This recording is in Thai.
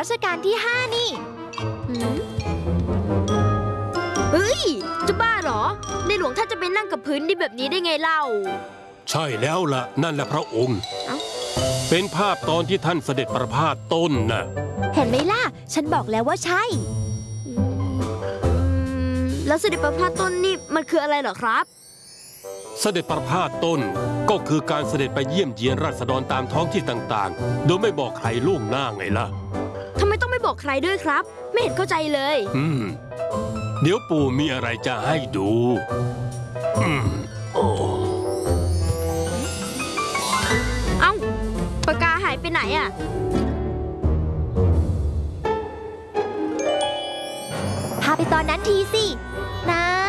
ชกาลที่5นี่เฮ้ยจะบ้าเหรอในหลวงท่านจะไปนั่งกับพื้นดินแบบนี้ได้ไงเล่าใช่แล้วล่ะนั่นแหละพระองค์เป็นภาพตอนที่ท่านเสด็จประพาสต้นน่ะเห็นไหมล่ะฉันบอกแล้วว่าใช่แล้วเสด็จประพาสต้นนี่มันคืออะไรเหรอครับเสด็จประพาสต้นก็คือการเสด็จไปเยี่ยมเยียนราษฎรตามท้องที่ต่างๆโดยไม่บอกใครล่วงหน้าไงล่ะทำไมต้องไม่บอกใครด้วยครับไม่เห็นเข้าใจเลยเดี๋ยวปู่มีอะไรจะให้ดูโอ้เอ้าปากกาหายไปไหนอ่ะพาไปตอนนั้นทีสิ